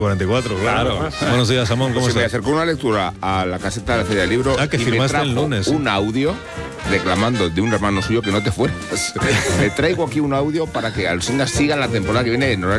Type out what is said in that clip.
44, claro. Buenos días, Amón, ¿cómo Se me estás? acercó una lectura a la caseta de la Feria del Libro que y me firmaste trajo el lunes. un audio reclamando de un hermano suyo que no te fueras. Le traigo aquí un audio para que Alsina siga la temporada que viene en horario